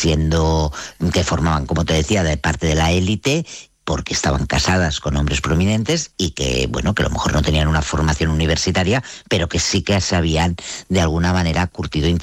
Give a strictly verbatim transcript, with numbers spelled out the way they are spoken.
siendo, que formaban, como te decía, de parte de la élite, porque estaban casadas con hombres prominentes y que, bueno, que a lo mejor no tenían una formación universitaria, pero que sí que se habían de alguna manera curtido